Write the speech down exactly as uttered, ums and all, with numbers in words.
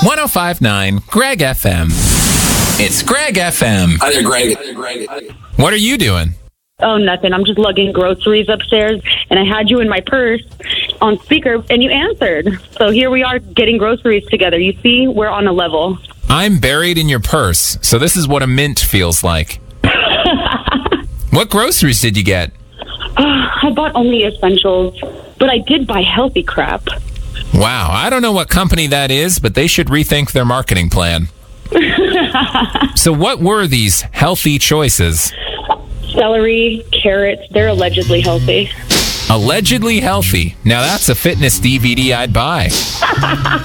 one oh five point nine Greg F M. It's Greg F M. Hi there, Greg. Hi there, Greg. What are you doing? Oh, nothing. I'm just lugging groceries upstairs, and I had you in my purse on speaker, and you answered. So here we are getting groceries together. You see, we're on a level. I'm buried in your purse, so this is what a mint feels like. What groceries did you get? Uh, I bought only essentials, but I did buy healthy crap. Wow, I don't know what company that is, but they should rethink their marketing plan. So what were these healthy choices? Celery, carrots, they're allegedly healthy. Allegedly healthy. Now that's a fitness D V D I'd buy.